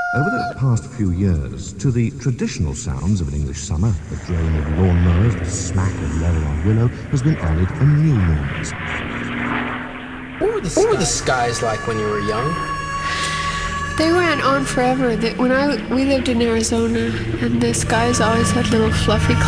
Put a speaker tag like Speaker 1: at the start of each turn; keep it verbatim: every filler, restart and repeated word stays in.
Speaker 1: Over the past few years, to the traditional sounds of an English summer, the drone of lawnmowers, the smack of leather on willow, has been added a new noise.
Speaker 2: What were the skies, what were the skies like when you were young?
Speaker 3: They went on forever. When I we lived in Arizona, and the skies always had little fluffy clouds.